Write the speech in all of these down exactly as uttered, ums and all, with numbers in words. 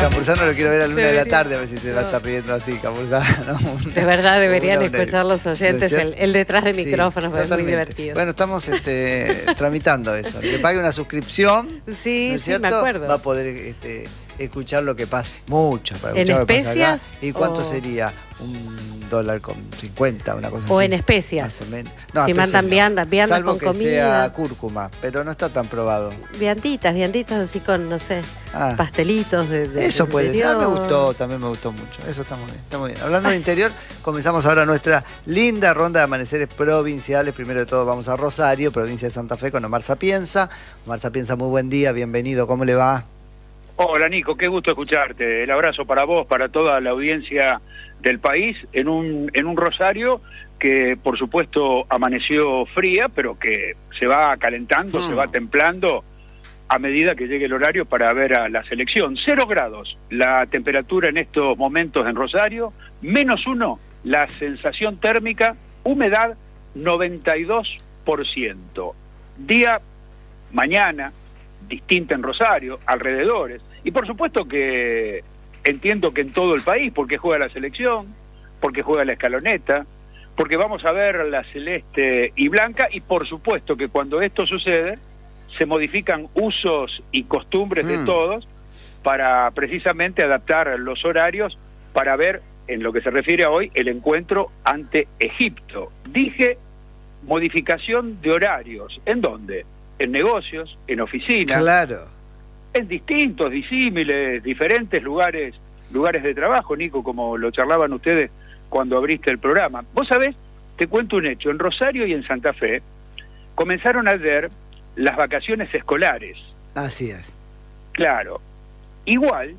Campuzano lo quiero ver a la una de la Debería. tarde, a ver si se va a estar riendo así, Campuzano. Una- De verdad deberían una- una- escuchar los oyentes ¿no es el, cierto? el detrás de Sí, micrófonos, es muy totalmente. divertido. Bueno, estamos este, tramitando eso. Que pague una suscripción, Sí, ¿no es sí, cierto? me acuerdo. Va a poder este, escuchar lo que pasa. Mucho para ¿En escuchar lo que pasa acá. especias ¿Y cuánto o- sería? Un dólar con cincuenta, una cosa O así. en especias. Más o menos. Si especias mandan no. viandas, viandas Salvo con que comida. sea cúrcuma, pero no está tan probado. Vianditas, vianditas así con, no sé, Ah. pastelitos de, de Eso del puede ser. Ah, me interior. gustó, también me gustó mucho. Eso está muy bien, está muy bien. Hablando de interior, comenzamos ahora nuestra linda ronda de amaneceres provinciales. Primero de todo vamos a Rosario, provincia de Santa Fe, con Omar Sapienza. Omar Sapienza, muy buen día, bienvenido. ¿Cómo le va? Hola Nico, qué gusto escucharte. El abrazo para vos, para toda la audiencia del país, en un, en un Rosario que por supuesto amaneció fría, pero que se va calentando, Hmm. se va templando a medida que llegue el horario para ver a la selección. Cero grados la temperatura en estos momentos en Rosario, menos uno la sensación térmica, humedad noventa y dos por ciento. Día, mañana, distinta en Rosario, alrededores. Y por supuesto que entiendo que en todo el país, porque juega la selección, porque juega la escaloneta, porque vamos a ver la celeste y blanca, y por supuesto que cuando esto sucede, se modifican usos y costumbres Mm. de todos para precisamente adaptar los horarios para ver, en lo que se refiere a hoy, el encuentro ante Egipto. Dije modificación de horarios. ¿En dónde? En negocios, en oficinas, Claro. en distintos, disímiles, diferentes lugares, lugares de trabajo, Nico, como lo charlaban ustedes cuando abriste el programa. Vos sabés, te cuento un hecho, en Rosario y en Santa Fe comenzaron a ver las vacaciones escolares. Así es. Claro, igual,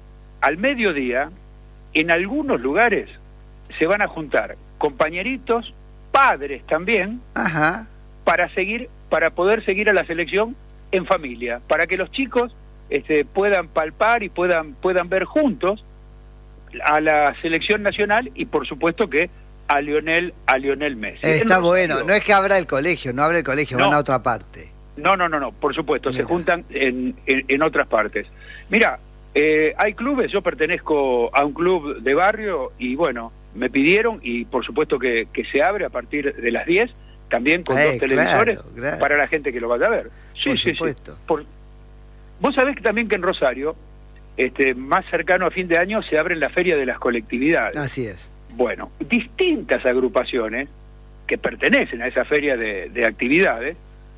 al mediodía, en algunos lugares se van a juntar compañeritos, padres también, Ajá. para seguir, para poder seguir a la selección en familia, para que los chicos este, puedan palpar y puedan, puedan ver juntos a la selección nacional y por supuesto que a Lionel, a Lionel Messi. Está En bueno. Rosario- No es que abra el colegio, no abre el colegio, No. van a otra parte. No, no, no, no, por supuesto, Mira. se juntan en, en, en otras partes. Mira, eh, hay clubes, yo pertenezco a un club de barrio y bueno, me pidieron y por supuesto que, que se abre a partir de las diez, también con Eh, dos televisores claro, claro. para la gente que lo vaya a ver. Sí, Por sí, sí. supuesto. Por- Vos sabés que también que en Rosario, este, más cercano a fin de año, se abre la Feria de las Colectividades. Así es. Bueno, distintas agrupaciones que pertenecen a esa feria de, de actividades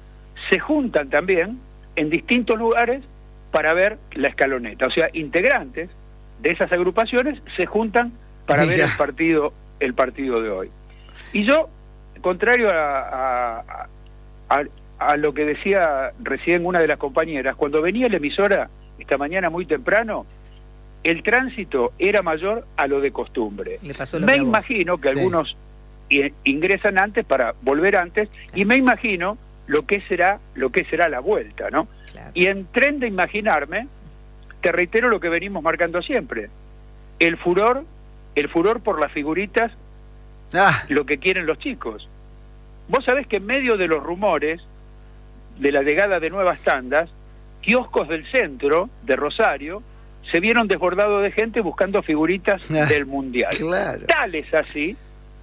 se juntan también en distintos lugares para ver la escaloneta. O sea, integrantes de esas agrupaciones se juntan para ver Mira. el partido, el partido de hoy. Y yo, contrario a, a, a, a lo que decía recién una de las compañeras, cuando venía la emisora esta mañana muy temprano, el tránsito era mayor a lo de costumbre. Le pasó lo Me que a vos. imagino que Sí. algunos i- ingresan antes para volver antes y me imagino lo que será lo que será la vuelta, ¿no? Claro. Y en tren de imaginarme, te reitero lo que venimos marcando siempre. El furor, el furor por las figuritas, Ah, lo que quieren los chicos. Vos sabés que en medio de los rumores de la llegada de nuevas tandas, kioscos del centro de Rosario se vieron desbordados de gente buscando figuritas Ah, del Mundial. claro. Tal es así,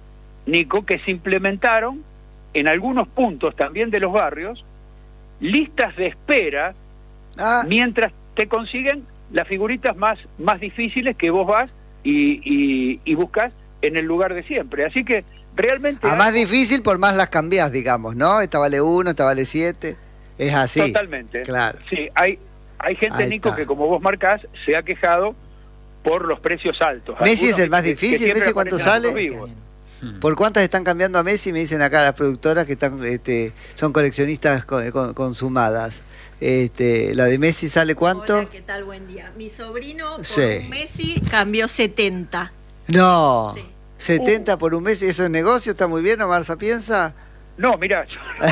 Nico, que se implementaron en algunos puntos también de los barrios listas de espera Ah, mientras te consiguen las figuritas más, más difíciles que vos vas y, y, y buscas en el lugar de siempre. Así que realmente... a hay- más difícil por más las cambiás, digamos, ¿no? Esta vale uno, esta vale siete. Es así. Totalmente. Claro. Sí, hay, hay gente, Ahí Nico, está. que como vos marcás, se ha quejado por los precios altos. ¿Messi es Algunos el más que- que difícil? siempre ¿Messi cuánto aparecen en sale? los vivos. ¿Por cuántas están cambiando a Messi? Me dicen acá las productoras que están, este, son coleccionistas con- con- consumadas. Este, la de Messi sale cuánto? Hola, ¿qué tal? Buen día. Mi sobrino por Sí. un Messi cambió setenta. No. Sí. setenta por un mes, ¿eso es negocio? ¿Está muy bien, Omar Sapienza? No, mira,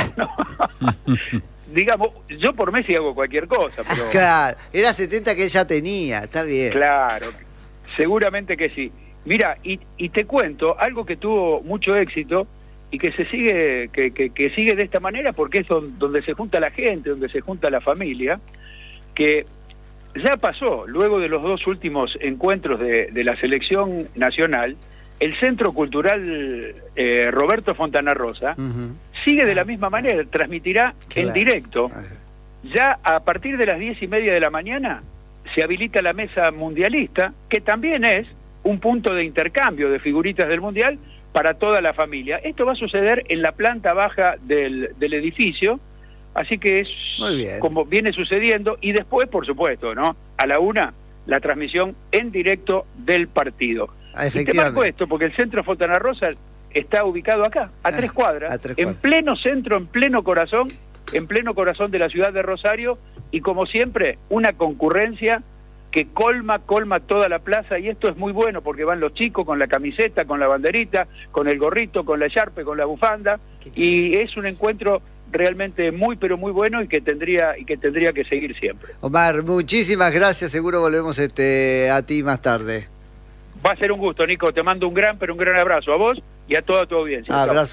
digamos, yo por Messi hago cualquier cosa, pero Claro, era setenta que él ya tenía, está bien. claro, seguramente que sí. Mira, y, y te cuento algo que tuvo mucho éxito y que se sigue, que, que, que sigue de esta manera porque es don- donde se junta la gente, donde se junta la familia, que ya pasó, luego de los dos últimos encuentros de, de la selección nacional, el Centro Cultural eh, Roberto Fontana Rosa Uh-huh. sigue de la misma manera, transmitirá Claro. en directo. Ah, Ya a partir de las diez y media de la mañana se habilita la mesa mundialista, que también es un punto de intercambio de figuritas del Mundial para toda la familia. Esto va a suceder en la planta baja del, del edificio, así que es Muy bien. como viene sucediendo, y después, por supuesto, ¿no? A la una, la transmisión en directo del partido. Ah, Y te marco efectivamente. esto, porque el Centro Fontana Rosa está ubicado acá, a Ah, tres cuadras, a tres en cuadras. pleno centro, en pleno corazón, en pleno corazón de la ciudad de Rosario, y como siempre, una concurrencia que colma, colma toda la plaza, y esto es muy bueno porque van los chicos con la camiseta, con la banderita, con el gorrito, con la echarpe, con la bufanda, y es un encuentro realmente muy, pero muy bueno y que tendría y que tendría que seguir siempre. Omar, muchísimas gracias. Seguro volvemos este, a ti más tarde. Va a ser un gusto, Nico. Te mando un gran, pero un gran abrazo a vos y a toda tu audiencia. Chau. Abrazo.